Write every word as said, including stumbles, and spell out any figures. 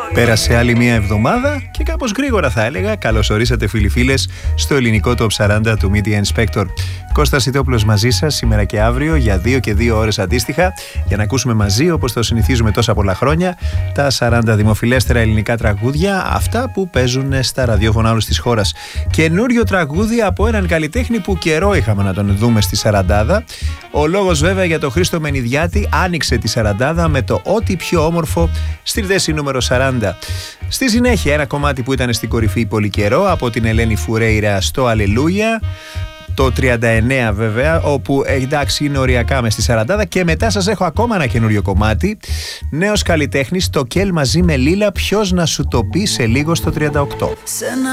Πέρασε άλλη μία εβδομάδα και κάπως γρήγορα θα έλεγα. Καλώς ορίσατε φίλοι φίλες στο ελληνικό Top σαράντα του Media Inspector. Κώστας Ιτόπουλος μαζί σας σήμερα και αύριο για δύο και δύο ώρες αντίστοιχα, για να ακούσουμε μαζί, όπως το συνηθίζουμε τόσα πολλά χρόνια, τα σαράντα δημοφιλέστερα ελληνικά τραγούδια, αυτά που παίζουν στα ραδιόφωνα όλης της χώρας. Καινούριο τραγούδι από έναν καλλιτέχνη που καιρό είχαμε να τον δούμε στη σαραντάδα. Ο λόγος βέβαια για το Χρήστο Μενιδιάτη, άνοιξε τη σαραντάδα με το «Ό,τι πιο όμορφο» στη θέση νούμερο σαράντα. Στη συνέχεια ένα κομμάτι που ήταν στην κορυφή πολύ καιρό από την Ελένη Φουρέιρα στο «Αλληλούια». Το τριάντα εννέα βέβαια, όπου εντάξει είναι οριακά μες στη σαραντάδα. Και μετά σας έχω ακόμα ένα καινούριο κομμάτι. Νέος καλλιτέχνης, το Κέλ μαζί με Λίλα, ποιος να σου το πει, σε λίγο στο τριάντα οκτώ.